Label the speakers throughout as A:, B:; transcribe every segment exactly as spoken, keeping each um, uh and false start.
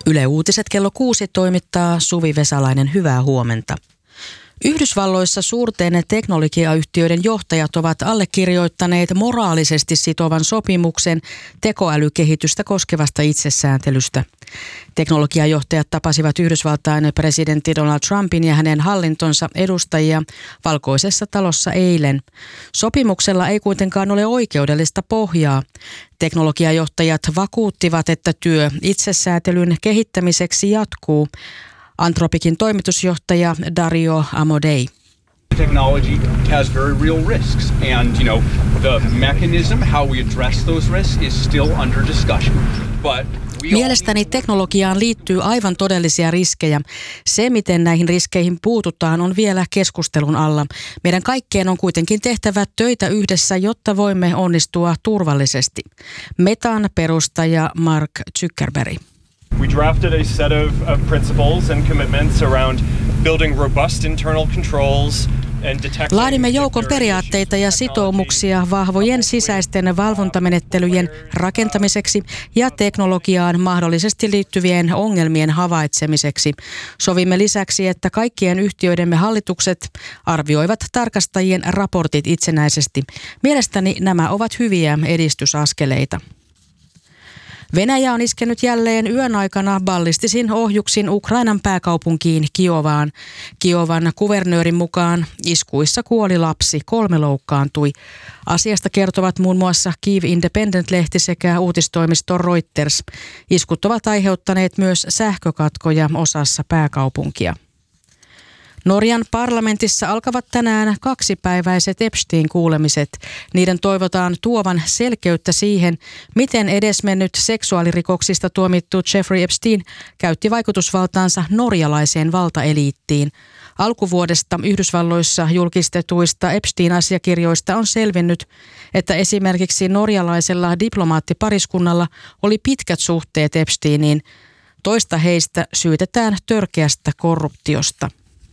A: Yle Uutiset kello kuusi toimittaa Suvi Vesalainen. Hyvää huomenta. Yhdysvalloissa suurten teknologiayhtiöiden johtajat ovat allekirjoittaneet moraalisesti sitovan sopimuksen tekoälykehitystä koskevasta itsesääntelystä. Teknologiajohtajat tapasivat Yhdysvaltain presidentti Donald Trumpin ja hänen hallintonsa edustajia Valkoisessa talossa eilen. Sopimuksella ei kuitenkaan ole oikeudellista pohjaa. Teknologiajohtajat vakuuttivat, että työ itsesäätelyn kehittämiseksi jatkuu. Anthropicin toimitusjohtaja Dario Amodei.
B: Technology has very real risks, and you know the mechanism how we address those risks is still under discussion. But
A: Mielestäni teknologiaan liittyy aivan todellisia riskejä. Se, miten näihin riskeihin puututaan, on vielä keskustelun alla. Meidän kaikkien on kuitenkin tehtävä töitä yhdessä, jotta voimme onnistua turvallisesti. Metan perustaja Mark Zuckerberg.
C: We drafted a set of, of principles and commitments around building robust internal controls and detecting.
A: Laadimme joukon periaatteita ja sitoumuksia vahvojen sisäisten valvontamenettelyjen rakentamiseksi ja teknologiaan mahdollisesti liittyvien ongelmien havaitsemiseksi. Sovimme lisäksi, että kaikkien yhtiöidemme hallitukset arvioivat tarkastajien raportit itsenäisesti. Mielestäni nämä ovat hyviä edistysaskeleita. Venäjä on iskenyt jälleen yön aikana ballistisin ohjuksin Ukrainan pääkaupunkiin Kiovaan. Kiovan kuvernöörin mukaan iskuissa kuoli lapsi, kolme loukkaantui. Asiasta kertovat muun muassa Kyiv Independent-lehti sekä uutistoimisto Reuters. Iskut ovat aiheuttaneet myös sähkökatkoja osassa pääkaupunkia. Norjan parlamentissa alkavat tänään kaksipäiväiset Epstein-kuulemiset. Niiden toivotaan tuovan selkeyttä siihen, miten edesmennyt seksuaalirikoksista tuomittu Jeffrey Epstein käytti vaikutusvaltaansa norjalaiseen valtaeliittiin. Alkuvuodesta Yhdysvalloissa julkistetuista Epstein-asiakirjoista on selvinnyt, että esimerkiksi norjalaisella diplomaattipariskunnalla oli pitkät suhteet Epsteiniin. Toista heistä syytetään törkeästä korruptiosta.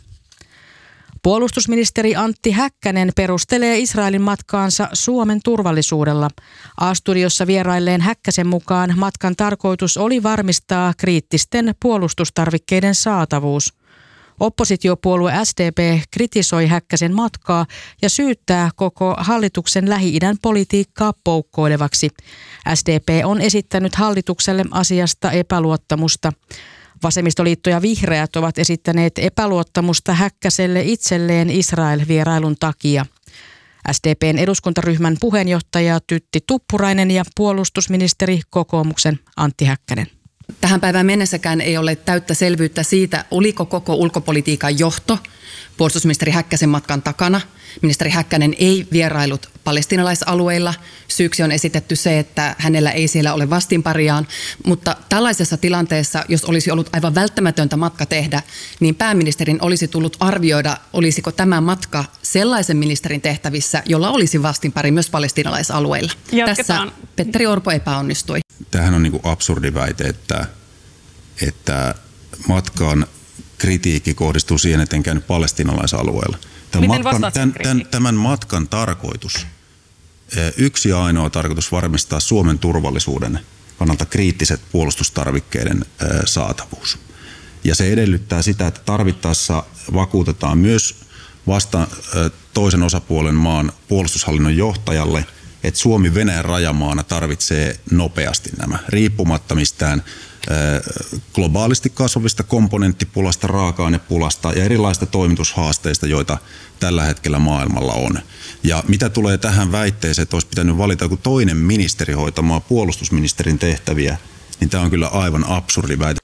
A: Puolustusministeri Antti Häkkänen perustelee Israelin matkaansa Suomen turvallisuudella. A-studiossa vierailleen Häkkäsen mukaan matkan tarkoitus oli varmistaa kriittisten puolustustarvikkeiden saatavuus. Oppositiopuolue S D P kritisoi Häkkäsen matkaa ja syyttää koko hallituksen Lähi-idän politiikkaa poukkoilevaksi. S D P on esittänyt hallitukselle asiasta epäluottamusta. Vasemmistoliitto ja vihreät ovat esittäneet epäluottamusta Häkkäselle itselleen Israel-vierailun takia. S D P:n eduskuntaryhmän puheenjohtaja Tytti Tuppurainen ja puolustusministeri kokoomuksen Antti Häkkänen.
D: Tähän päivään mennessäkään ei ole täyttä selvyyttä siitä, oliko koko ulkopolitiikan johto puolustusministeri Häkkäsen matkan takana. Ministeri Häkkänen ei vierailut palestiinalaisalueilla. Syyksi on esitetty se, että hänellä ei siellä ole vastinpariaan. Mutta tällaisessa tilanteessa, jos olisi ollut aivan välttämätöntä matka tehdä, niin pääministerin olisi tullut arvioida, olisiko tämä matka sellaisen ministerin tehtävissä, jolla olisi vastinpari myös palestiinalaisalueilla.
E: Jatketaan.
D: Tässä Petteri Orpo epäonnistui.
F: Tämähän on niin kuin absurdi väite, että, että matkan kritiikki kohdistuu siihen, että en käynyt palestiinalaisalueella. Tämän
E: Miten
F: matkan,
E: vastaat
F: tämän,
E: kritiikkiin?
F: tämän matkan tarkoitus, yksi ja ainoa tarkoitus varmistaa Suomen turvallisuuden kannalta kriittiset puolustustarvikkeiden saatavuus. Ja se edellyttää sitä, että tarvittaessa vakuutetaan myös vasta toisen osapuolen maan puolustushallinnon johtajalle, että Suomi Venäjän rajamaana tarvitsee nopeasti nämä, riippumatta mistään globaalisti kasvavista komponenttipulasta, raaka-ainepulasta ja erilaisista toimitushaasteista, joita tällä hetkellä maailmalla on. Ja mitä tulee tähän väitteeseen, että olisi pitänyt valita joku toinen ministeri hoitamaan puolustusministerin tehtäviä, niin tämä on kyllä aivan absurdi väite.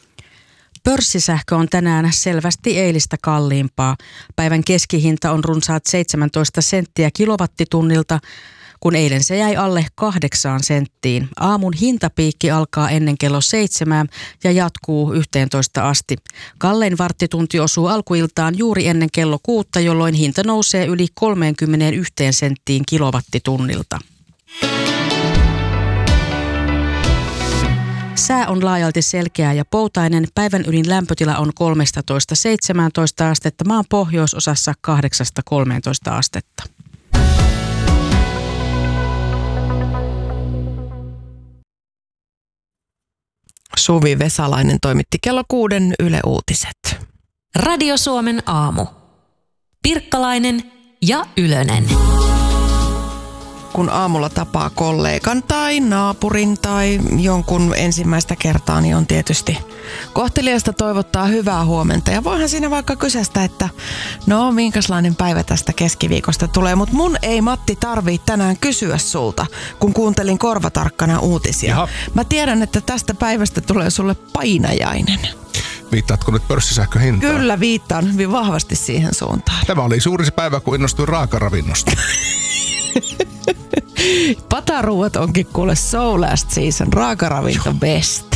A: Pörssisähkö on tänään selvästi eilistä kalliimpaa. Päivän keskihinta on runsaat seitsemäntoista senttiä kilowattitunnilta, kun eilen se jäi alle kahdeksaan senttiin. Aamun hintapiikki alkaa ennen kello seitsemää ja jatkuu yhteentoista asti. Kallein varttitunti osuu alkuiltaan juuri ennen kello kuutta, jolloin hinta nousee yli kolmekymmentäyksi senttiin kilowattitunnilta. Sää on laajalti selkeä ja poutainen. Päivän ylin lämpötila on kolmetoista seitsemäntoista astetta, maan pohjoisosassa kahdeksasta kolmeentoista astetta.
E: Suvi Vesalainen toimitti kello kuuden Yle Uutiset.
G: Radio Suomen aamu. Pirkkalainen ja Ylönen.
E: Kun aamulla tapaa kollegan tai naapurin tai jonkun ensimmäistä kertaa, niin on tietysti kohteliasta toivottaa hyvää huomenta. Ja voihan siinä vaikka kysästä, että no minkälainen päivä tästä keskiviikosta tulee. Mutta mun ei, Matti, tarvii tänään kysyä sulta, kun kuuntelin korvatarkkana uutisia.
H: Jaha.
E: Mä tiedän, että tästä päivästä tulee sulle painajainen.
H: Viittaatko nyt pörssisähköhintaan?
E: Kyllä viittaan hyvin vahvasti siihen suuntaan.
H: Tämä oli suuri se päivä, kun innostuin raakaravinnosta.
E: Pataruuat onkin kuule so last season, raakaravinto best.